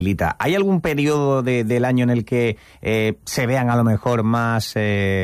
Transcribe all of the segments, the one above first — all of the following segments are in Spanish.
¿Hay algún periodo del año en el que se vean a lo mejor más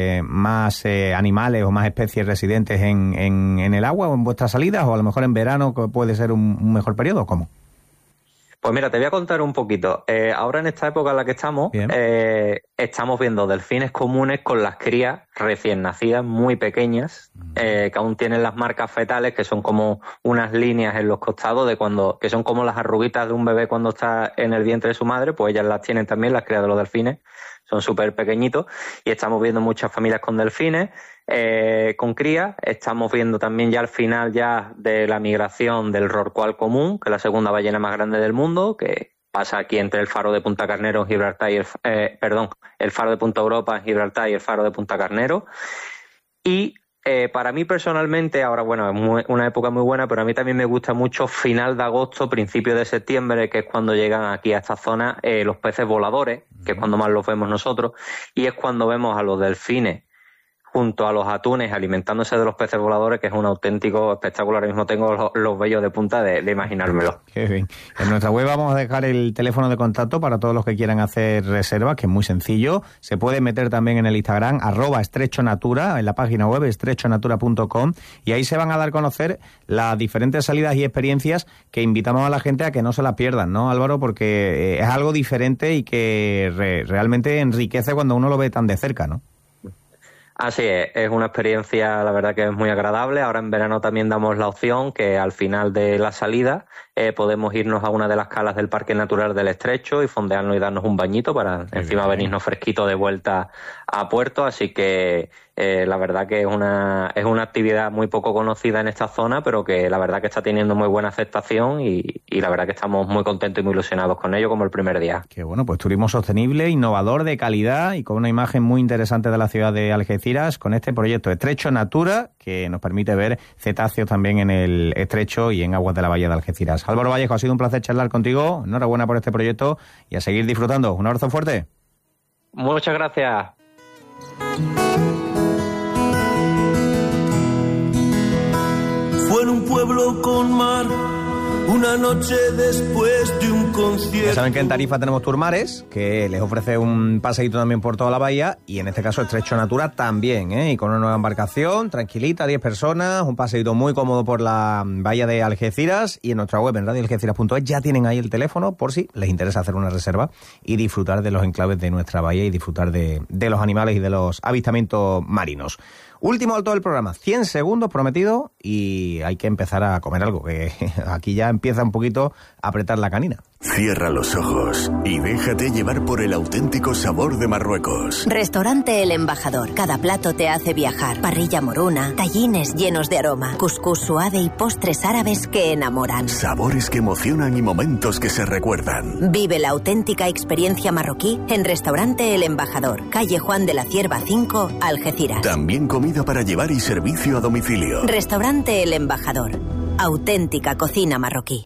animales o más especies residentes en el agua o en vuestras salidas? ¿O a lo mejor en verano puede ser un mejor periodo? ¿Cómo? Pues mira, te voy a contar un poquito. Ahora en esta época en la que estamos, estamos viendo delfines comunes con las crías recién nacidas, muy pequeñas, que aún tienen las marcas fetales, que son como unas líneas en los costados que son como las arruguitas de un bebé cuando está en el vientre de su madre, pues ellas las tienen también, las crías de los delfines, son súper pequeñitos, y estamos viendo muchas familias con delfines, con crías. Estamos viendo también ya al final ya de la migración del rorcual común, que es la segunda ballena más grande del mundo, que pasa aquí entre el faro de Punta Carnero en Gibraltar y el faro de Punta Europa en Gibraltar y el faro de Punta Carnero. Y para mí personalmente, ahora bueno, es una época muy buena, pero a mí también me gusta mucho final de agosto, principio de septiembre, que es cuando llegan aquí a esta zona los peces voladores, que es cuando más los vemos nosotros, y es cuando vemos a los delfines junto a los atunes alimentándose de los peces voladores, que es un auténtico espectáculo. Ahora mismo tengo los vellos de punta de imaginármelo. Qué bien. En nuestra web vamos a dejar el teléfono de contacto para todos los que quieran hacer reservas, que es muy sencillo. Se puede meter también en el Instagram, @estrechonatura, en la página web estrechonatura.com, y ahí se van a dar a conocer las diferentes salidas y experiencias que invitamos a la gente a que no se las pierdan, ¿no, Álvaro? Porque es algo diferente y que realmente enriquece cuando uno lo ve tan de cerca, ¿no? Así es una experiencia, la verdad que es muy agradable. Ahora en verano también damos la opción que al final de la salida podemos irnos a una de las calas del Parque Natural del Estrecho y fondearnos y darnos un bañito para encima venirnos fresquito de vuelta a puerto. Así que la verdad que es una actividad muy poco conocida en esta zona, pero que la verdad que está teniendo muy buena aceptación y la verdad que estamos muy contentos y muy ilusionados con ello como el primer día. Qué bueno, pues turismo sostenible, innovador, de calidad y con una imagen muy interesante de la ciudad de Algeciras, con este proyecto Estrecho Natura, que nos permite ver cetáceos también en el estrecho y en aguas de la bahía de Algeciras. Álvaro Vallejo, ha sido un placer charlar contigo. Enhorabuena por este proyecto y a seguir disfrutando. Un abrazo fuerte. Muchas gracias. Fue en un pueblo con mar, una noche después de un concierto. Ya saben que en Tarifa tenemos Turmares, que les ofrece un paseíto también por toda la bahía, y en este caso Estrecho Natura también, y con una nueva embarcación, tranquilita, 10 personas, un paseíto muy cómodo por la bahía de Algeciras, y en nuestra web, en radioalgeciras.es, ya tienen ahí el teléfono por si les interesa hacer una reserva y disfrutar de los enclaves de nuestra bahía y disfrutar de los animales y de los avistamientos marinos. Último alto del programa, 100 segundos prometido y hay que empezar a comer algo, que aquí ya empieza un poquito a apretar la canina. Cierra los ojos y déjate llevar por el auténtico sabor de Marruecos. Restaurante El Embajador. Cada plato te hace viajar. Parrilla moruna, tallines llenos de aroma, cuscús suave y postres árabes que enamoran. Sabores que emocionan y momentos que se recuerdan. Vive la auténtica experiencia marroquí en Restaurante El Embajador, calle Juan de la Cierva 5, Algeciras. También comida para llevar y servicio a domicilio. Restaurante El Embajador. Auténtica cocina marroquí.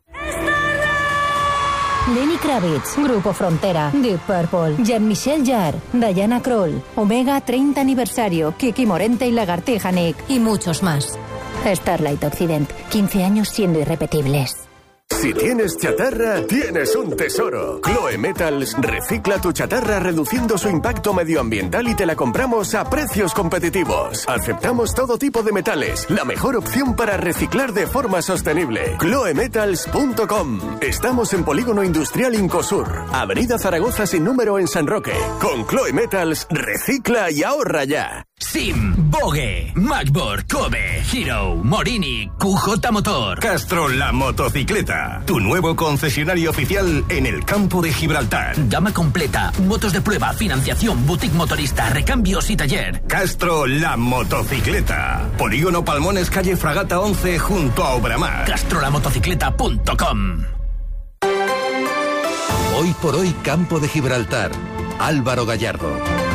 Lenny Kravitz, Grupo Frontera, Deep Purple, Jean-Michel Jarre, Diana Krall, Omega 30 aniversario, Kiki Morente y Lagartija Nick y muchos más. Starlight Occident, 15 años siendo irrepetibles. Si tienes chatarra, tienes un tesoro. Chloe Metals recicla tu chatarra reduciendo su impacto medioambiental y te la compramos a precios competitivos. Aceptamos todo tipo de metales, la mejor opción para reciclar de forma sostenible. ChloeMetals.com. Estamos en Polígono Industrial Incosur, Avenida Zaragoza sin número en San Roque. Con Chloe Metals, recicla y ahorra ya. Sim, Bogue, Magborg, Kobe, Hero, Morini, QJ Motor. Castro la motocicleta, tu nuevo concesionario oficial en el campo de Gibraltar. Gama completa, motos de prueba, financiación, boutique motorista, recambios y taller. Castro la motocicleta. Polígono Palmones, calle Fragata 11, junto a Obramar. CastroLamotocicleta.com. Hoy por hoy, Campo de Gibraltar. Álvaro Gallardo.